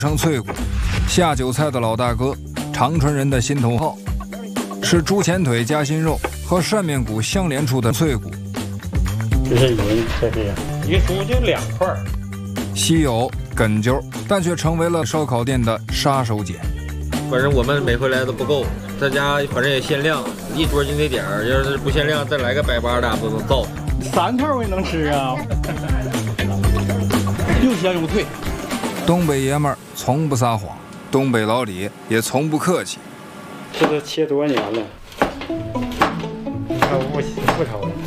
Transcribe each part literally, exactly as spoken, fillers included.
成脆骨，下酒菜的老大哥，长春人的心头好，是猪前腿夹心肉和扇面骨相连出的脆骨。 这是云，这是一个猪就两块， 稀有根究，但却成为了烧烤店的杀手锏。 反正我们每回来都不够，在家反正也限量，一桌就那点儿，要是不限量，再来个百八的都能造。 三块我也能吃啊，又香又脆。 东北爷们儿从不撒谎，东北老李也从不客气。 这都切多年了，它不不抽了。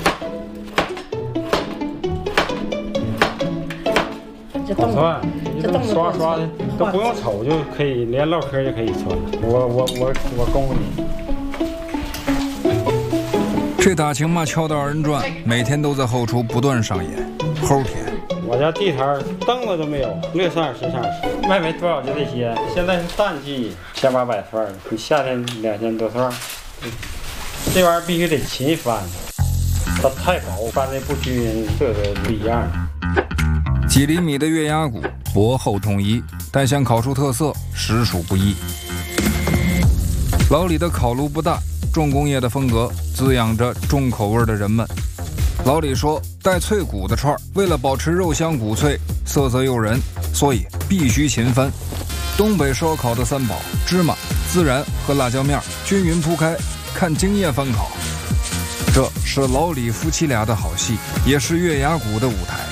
好涮，你这刷刷的都不用瞅就可以，连唠嗑就可以涮。我我我我供你。 这打情骂俏的二人转，每天都在后厨不断上演。齁甜。 我家地摊凳子都没有，乐三十三十，卖没多少就这些。现在是淡季，千八百串，你夏天两千多串。这玩意儿必须得勤翻，它太薄，翻的不均匀，色泽不一样。 几厘米的月牙骨，薄厚统一，但想烤出特色，实属不易。老李的烤炉不大，重工业的风格滋养着重口味的人们。老李说，带脆骨的串为了保持肉香骨脆，色泽诱人，所以必须勤翻。东北烧烤的三宝：芝麻、孜然和辣椒面均匀铺开，看经验翻烤。这是老李夫妻俩的好戏，也是月牙骨的舞台。